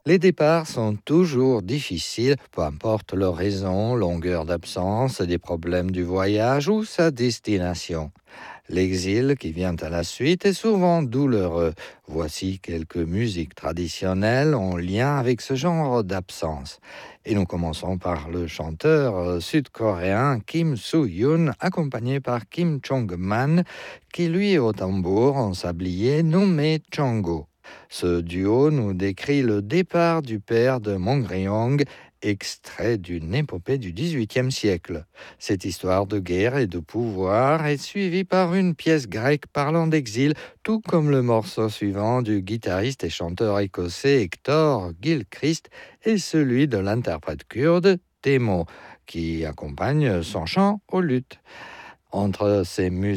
Les départs sont toujours difficiles, peu importe leur raison, longueur d'absence, des problèmes du voyage ou sa destination. L'exil qui vient à la suite est souvent douloureux. Voici quelques musiques traditionnelles en lien avec ce genre d'absence. Et nous commençons par le chanteur sud-coréen Kim Soo-hyun, accompagné par Kim Chong-man, qui lui est au tambour en sablier nommé Chango. Ce duo nous décrit le départ du père de Mongryong, extrait d'une épopée du XVIIIe siècle. Cette histoire de guerre et de pouvoir est suivie par une pièce grecque parlant d'exil, tout comme le morceau suivant du guitariste et chanteur écossais Hector Gilchrist et celui de l'interprète kurde Temo, qui accompagne son chant aux luttes. Entre ces musiques